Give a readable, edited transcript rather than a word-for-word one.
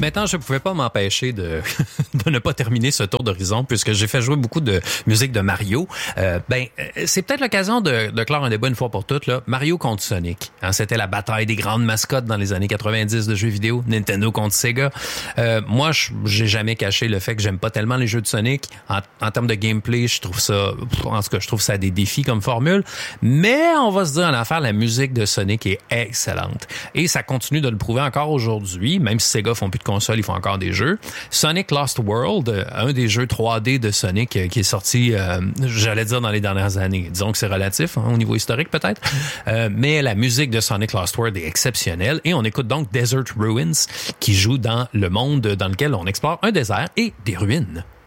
Maintenant, je ne pouvais pas m'empêcher de ne pas terminer ce tour d'horizon puisque j'ai fait jouer beaucoup de musique de Mario. C'est peut-être l'occasion de clore un débat une fois pour toutes. Là. Mario contre Sonic. Hein, c'était la bataille des grandes mascottes dans les années 90 de jeux vidéo. Nintendo contre Sega. Moi, j'ai jamais caché le fait que j'aime pas tellement les jeux de Sonic. En termes de gameplay, je trouve ça a des défis comme formule. Mais on va se dire en affaire, la musique de Sonic est excellente. Et ça continue de le prouver encore aujourd'hui, même si Sega font plus de consoles, ils font encore des jeux. Sonic Lost World, un des jeux 3D de Sonic qui est sorti, j'allais dire dans les dernières années. Disons que c'est relatif, hein, au niveau historique peut-être. Mais la musique de Sonic Lost World est exceptionnelle. Et on écoute donc Desert Ruins, qui joue dans le monde dans lequel on explore un désert et des ruines.